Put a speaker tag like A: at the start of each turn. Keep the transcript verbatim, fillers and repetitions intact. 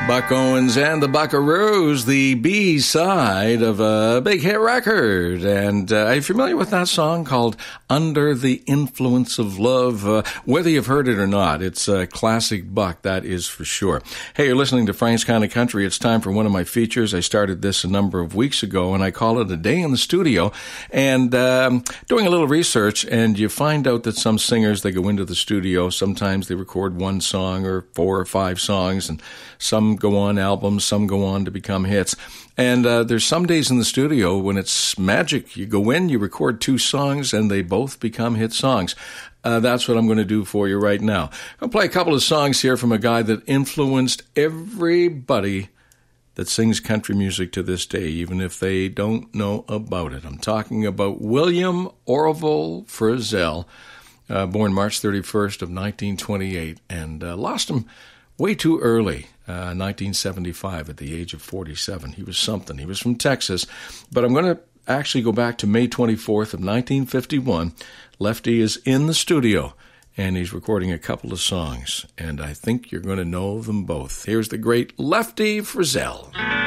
A: Buck Owens and the Buckaroos, the B-side of a big hit record. And uh, are you familiar with that song called Under the Influence of Love? Uh, whether you've heard it or not, it's a classic Buck, that is for sure. Hey, you're listening to Frank's Kind of Country. It's time for one of my features. I started this a number of weeks ago, and I call it A Day in the Studio. And um, doing a little research, and you find out that some singers, they go into the studio. Sometimes they record one song or four or five songs, and some go on albums, some go on to become hits. And uh, there's some days in the studio when it's magic. You go in, you record two songs, and they both become hit songs. Uh, that's what I'm going to do for you right now. I'll play a couple of songs here from a guy that influenced everybody that sings country music to this day, even if they don't know about it. I'm talking about William Orville Frisell, uh, born March thirty-first of nineteen twenty-eight, and uh, lost him way too early, uh, nineteen seventy-five, at the age of forty-seven. He was something. He was from Texas. But I'm going to actually go back to May twenty-fourth of nineteen fifty-one. Lefty is in the studio, and he's recording a couple of songs. And I think you're going to know them both. Here's the great Lefty Frizzell.